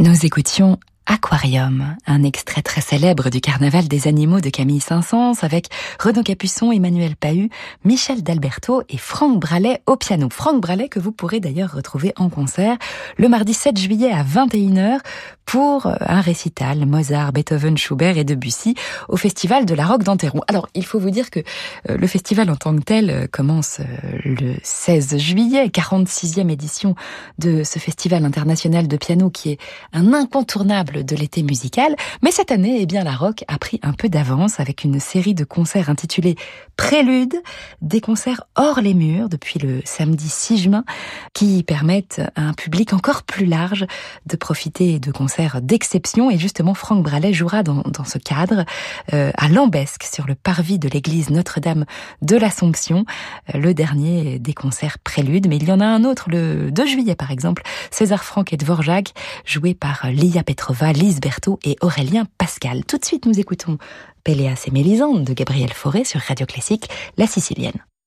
Nous écoutions Aquarium, un extrait très célèbre du Carnaval des animaux de Camille Saint-Saëns avec Renaud Capuçon, Emmanuel Pahud, Michel d'Alberto et Franck Bralet au piano. Franck Bralet que vous pourrez d'ailleurs retrouver en concert le mardi 7 juillet à 21h pour un récital Mozart, Beethoven, Schubert et Debussy au Festival de la Roque d'Anteron. Alors, il faut vous dire que le festival en tant que tel commence le 16 juillet, 46e édition de ce festival international de piano qui est un incontournable de l'été musical. Mais cette année, eh bien, la Roque a pris un peu d'avance avec une série de concerts intitulés Prélude, des concerts hors les murs depuis le samedi 6 juin qui permettent à un public encore plus large de profiter de concerts d'exception. Et justement, Franck Bralet jouera dans ce cadre à Lambesc, sur le parvis de l'église Notre-Dame de l'Assomption, le dernier des concerts Prélude. Mais il y en a un autre le 2 juillet, par exemple, César Franck et Dvorak, joué par Lia Petrova, Lise Berthaud et Aurélien Pascal. Tout de suite, nous écoutons Péléas et Mélisande de Gabriel Fauré sur Radio Classique, La Sicilienne.